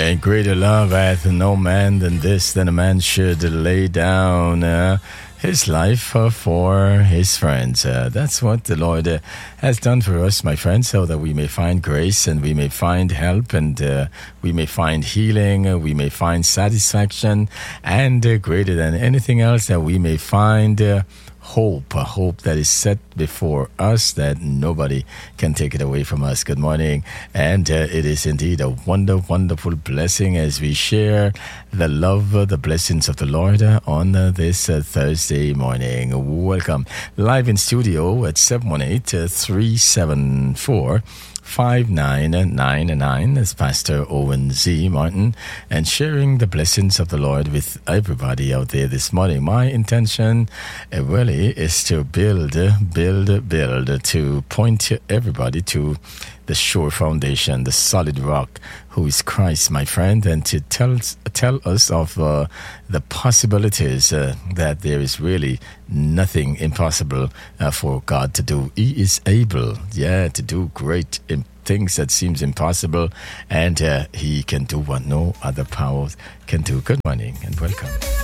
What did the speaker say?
And greater love hath no man than this, than a man should lay down his life for his friends. That's what the Lord has done for us, my friends, so that we may find grace and we may find help and we may find healing, we may find satisfaction, and greater than anything else, that we may find hope, a hope that is set before us that nobody can take it away from us. Good morning, and it is indeed a wonderful blessing as we share the love, the blessings of the Lord on this Thursday morning. Welcome live in studio at 718-374-5999 as Pastor Owen Z. Martin, and sharing the blessings of the Lord with everybody out there this morning. My intention really is to build, to point everybody to the sure foundation, the solid rock, who is Christ, my friend, and to tell us of the possibilities that there is really nothing impossible for God to do. He is able, to do great things that seems impossible, and He can do what no other power can do. Good morning and welcome.